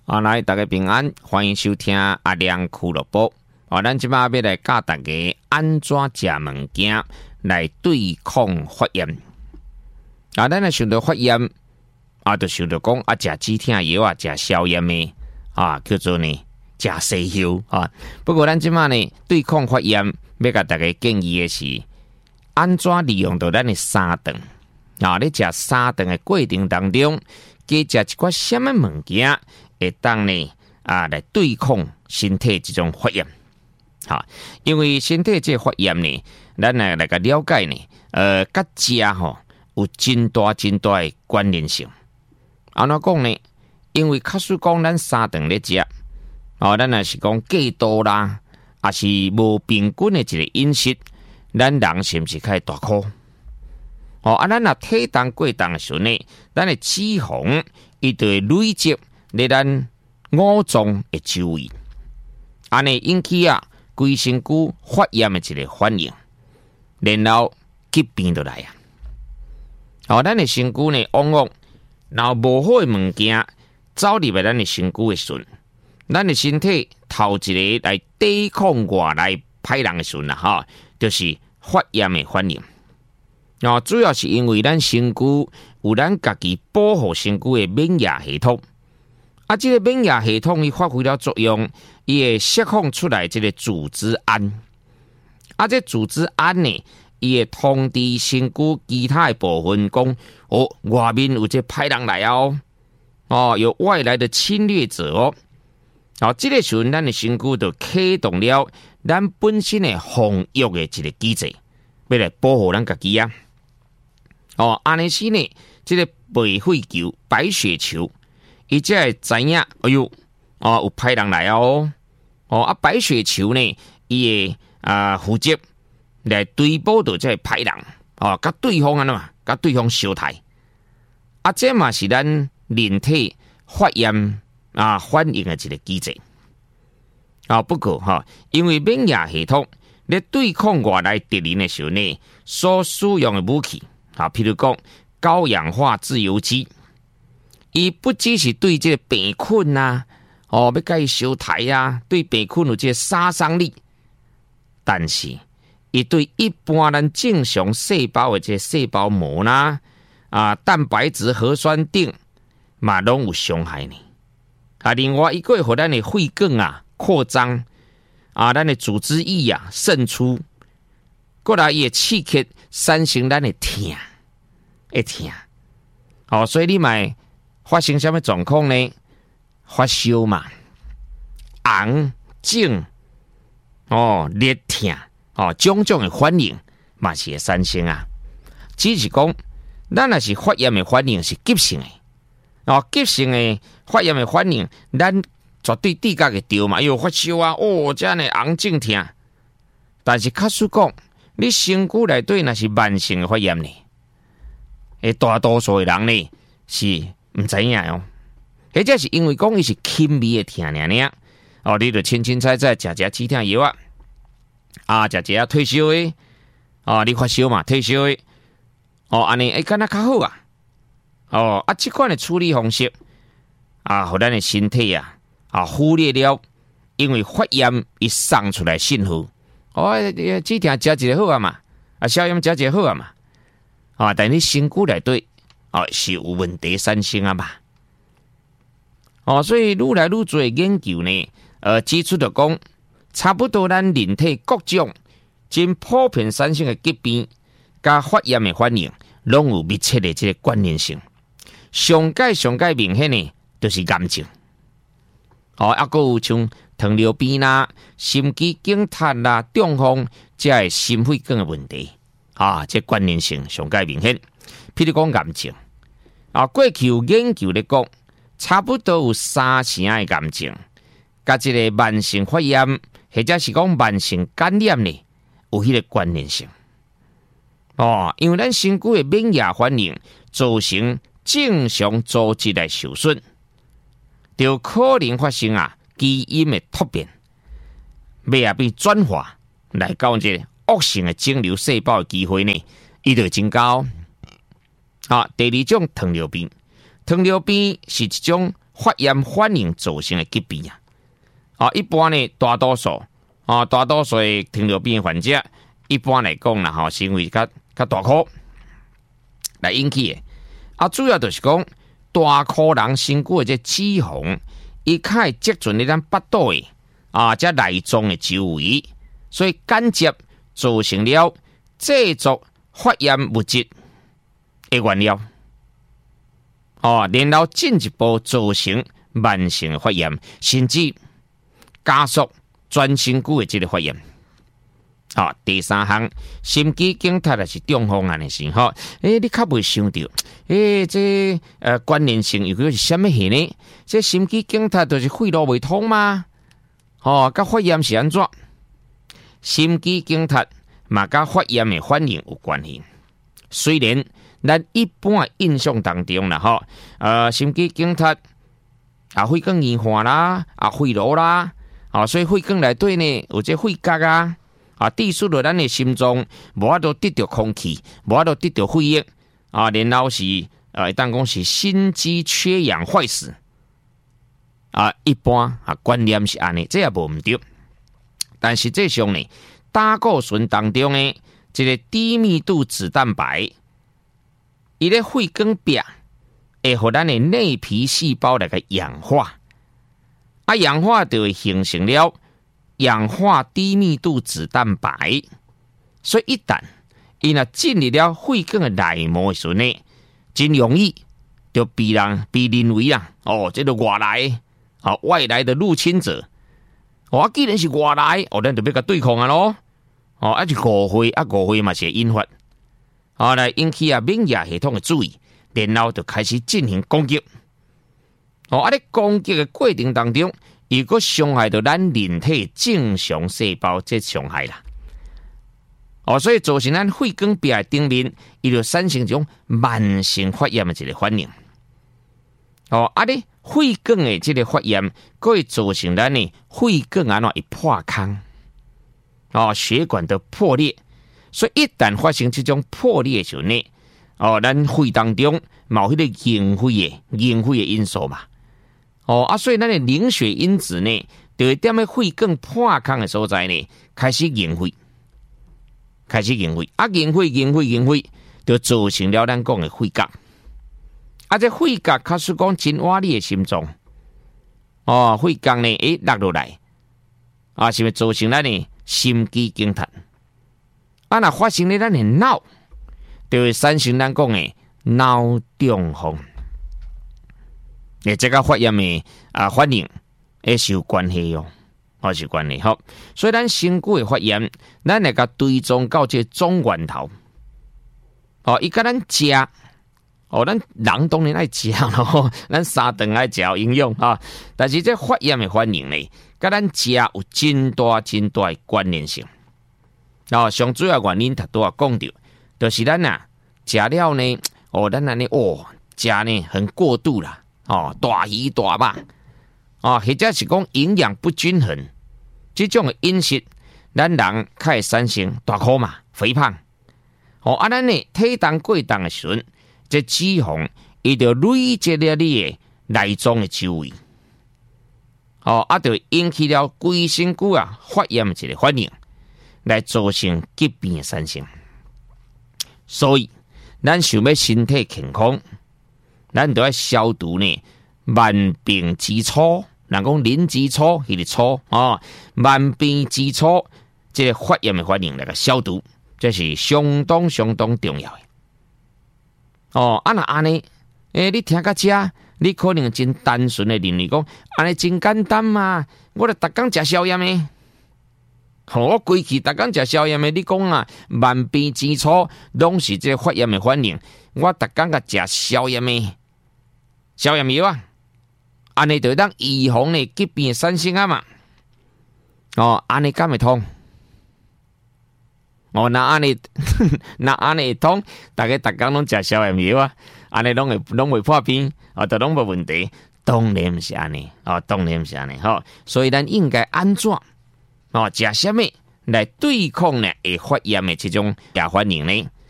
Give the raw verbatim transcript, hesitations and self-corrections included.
啊，来大家平安，欢迎收听阿亮俱乐部。啊，咱即摆要来教大家安怎食物件来对抗发炎。啊，咱来想到发炎，啊，就想到讲啊，食止痛药啊，食消炎的啊，叫做呢食西药啊。不过咱即摆呢对抗发炎，要甲大家建议的是，安怎利用到咱的三顿。啊！你食三顿的过程当中，加食一寡什么物件，会当呢啊来对抗身体这种发炎。哈，因为身体这发炎呢，咱来来个了解呢，呃，甲食吼有真大真大的关联性。安怎讲呢？因为假使讲咱三顿咧食，哦，咱若是讲过多啦，也是无平均的一个饮食，咱人是毋是开始大哭？哦，啊，咱若体重过重的时候呢，咱的脂肪伊就会累积在咱五脏的周围，安尼引起啊规身躯发炎的一个反应，然后疾病就来啊。哦，咱的身躯呢，往往若无好的物件走入来咱的身躯的时阵，咱的身体头一个来抵抗外来歹人的时阵啦，哈，就是发炎的反应。哦，主要是因为咱身躯有咱家己保护身躯的免疫系统，啊，这个免疫系统伊发挥了作用，伊会释放出来这个组织胺，啊，这组织胺呢，伊会通知身躯其他的部分讲，哦，外面有这歹人来哦，哦，有外来的侵略者哦，哦，这个时候咱的身躯就启动了咱本身的防御的一个机制，要来保护咱家己啊。哦，安尼时呢，这个白血球、白血球，伊才会知影，哎呦，哦，有歹人来哦，哦啊，白血球呢，伊会啊负责来追捕到这个歹人，哦，甲对方安怎嘛，甲对方相杀，啊，这嘛是咱人体发炎啊反应的一个机制。啊，不过哈、哦，因为免疫系统咧对抗外来敌人的时候呢，所使用的武器。啊，譬如讲高氧化自由基，伊不只是对这个病菌啊，哦，要甲伊烧台啊，对病菌有这个杀伤力，但是伊对一般咱正常细胞的这个细胞膜啦、啊蛋白质核酸等，嘛拢有伤害呢。啊，另外伊个会互咱的血管啊扩张，啊，咱的组织液啊渗出，过来也刺激产生咱的痛。会痛，哦，所以你咪发生什么状况呢？发烧嘛，红、肿，哦，热痛，哦，种种的反应嘛是会产生啊。只是讲，咱若是发炎的反应是急性的，哦，急性的发炎的反应，咱绝对抵甲会着嘛。哎呦，发烧啊，哦，这样的红肿痛。但是假使讲，你身躯内底若是慢性的发炎呢？诶，大多数的人呢是唔知影哦，或者是因为讲伊是轻微的痛尔尔，哦，你就清清彩彩食食止痛药啊，啊，食食退烧的，哦，你发烧嘛，退烧的，哦，安尼会敢若较好啊，哦，啊，这款的处理方式啊，互咱的身体啊啊忽略了，因为发炎伊送出来信号，哦，止痛食一个好啊嘛，啊，消炎食一个好啊嘛。啊，但你身躯内底啊是有问题产生啊嘛，哦，所以愈来愈多的研究呢，呃，指出着讲，差不多咱人体各种真普遍产生的疾病，加发炎的反应，拢有密切的这个关联性。上界上界明显呢，就是癌症，哦，啊，还有像糖尿病啦、心肌梗塞啦、中风，这系心血管的问题。啊，这关联性上界明显。譬如讲癌症，啊，过去有研究咧讲，差不多有三成的癌症，甲这个慢性发炎或者是讲慢性感染呢，有迄个关联性。哦，因为咱身躯的免疫反应造成正常组织来受损，就可能发生啊基因的突变，尾啊被转化来到这个恶性的肿瘤细胞的机会呢，伊就会增加哦。啊，第二种糖尿病，糖尿病是一种发炎反应造成的疾病啊。啊，一般呢，大多数啊，大多数的糖尿病患者，一般来讲啦，吼，是因为较较大颗来引起的。啊，主要就是讲大颗人身躯的这脂肪，伊较积存喺咱腹肚的啊，这内脏的周围，所以间接造成了制作发炎物质的原料。哦，然后进一步造成慢性发炎，甚至加速全身躯的这个发炎。好、哦，第三项，心肌梗塞也是中风案的事。吼，诶，你较未想到，诶，这呃关联性又是什么呢？这心肌梗塞就是肺路未通吗？哦，甲发炎是安怎？心肌梗塞嘛，甲发炎的反应有关系。虽然咱一般印象当中啦，吼，呃，心肌梗塞啊，肺管硬化啦，啊，肺痨啦，啊，所以肺管内底呢有这肺角啊，啊，致使了咱的心脏无法度得到空气，无法度得到血液，啊，然后是呃，当讲是心肌缺氧坏死，啊，一般啊观念是安尼，这也无毋对，但实际上呢，胆固醇当中的这个低密度脂蛋白。伊咧肺管壁会互咱的内皮细胞来个氧化，啊氧化就会形成了氧化低密度脂蛋白，所以一旦伊若进入了肺管的内膜的时候呢，真容易就被人被认为啊，哦，这个外来啊外来的入侵者，哦，既然是外来，哦，咱就要甲对抗啊咯，哦，啊是误会，啊误会嘛是会引发。啊，来引起啊免疫系统的注意，然后就开始进行攻击。哦，啊，咧攻击的过程当中，如果伤害到咱人体正常细胞，这伤害啦。哦，所以造成咱肺管壁的顶面，伊就产生一种慢性发炎的一个反应。哦，啊咧肺管的这个发炎，可以造成咱的肺管安怎一破空，哦，血管的破裂。所以一旦发生这种破裂的时候呢，哦，咱肺当中冒迄个凝血的凝血的因素嘛，哦啊，所以咱的凝血因子呢，就会踮咧肺管破空的所在呢，开始凝血，开始凝血，啊，凝血凝血凝血，就造成了咱讲的肺角，啊，这肺角假使讲真活你的心脏，哦，肺角呢，诶落落来，啊，是咪造成咱的心肌梗塞？啊，若发生咧咱的脑，就会产生咱讲的脑中风。诶，这个发炎的啊反应也是有关系哟，哦是关系。好，所以咱身躯的发炎，咱来甲追踪到这总源头。哦，伊甲咱食，哦，咱人当然爱食咯，咱三顿爱食有营养啊。但是这发炎的反应呢，甲咱食有真大真大的关联性。哦，上主要原因，他都要讲到，就是咱啊食了呢，哦，咱安尼哦食呢很过度啦，哦大鱼大肉，哦或者是讲营养不均衡，这种的饮食，咱人较会产生大块嘛，肥胖。哦，啊咱呢体重过重的时阵，这脂肪伊就累积了你的内脏的周围，哦啊就引起了规身躯啊发炎的一个反应。来造成疾病的产生，所以咱想要身体健康，咱就要消毒呢万病之初。人讲人之初，迄个初啊，万病之初，这个发炎的反应来个消毒，这是相当相当重要的。哦，啊那安尼，诶，你听到这，你可能真单纯的认为讲，安尼真简单嘛，我著逐工食宵夜呢。我规气逐工食宵夜的，你讲啊，万病之初拢是这发炎的反应。我逐工甲食宵夜的宵夜药啊，安尼就当预防呢疾病的产生啊嘛。哦，安尼敢会通？哦，那安尼那安尼会通，大家逐工拢食宵夜药啊，安尼拢会拢会破病，啊，都拢无问题。当然毋是安尼，哦，当然毋是安尼，吼。所以咱应该安怎？哦，食什么来对抗呢？会发炎的这种亚反应呢？